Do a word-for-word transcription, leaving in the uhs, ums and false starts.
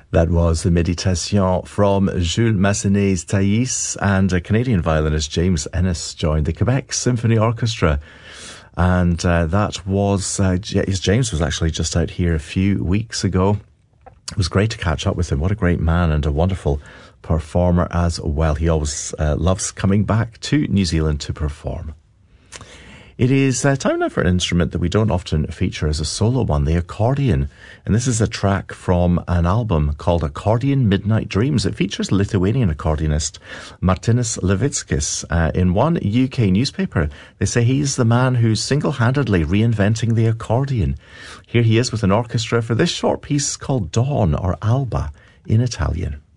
That was the Méditation from Jules Massenet's Thais, and a Canadian violinist James Ennis joined the Quebec Symphony Orchestra. And uh, that was, uh, James was actually just out here a few weeks ago. It was great to catch up with him. What a great man and a wonderful performer as well. He always uh, loves coming back to New Zealand to perform. It is uh, time now for an instrument that we don't often feature as a solo one, the accordion. And this is a track from an album called Accordion Midnight Dreams. It features Lithuanian accordionist Martinis Levickis. Uh, in one U K newspaper, they say he's the man who's single-handedly reinventing the accordion. Here he is with an orchestra for this short piece called Dawn, or Alba, in Italian.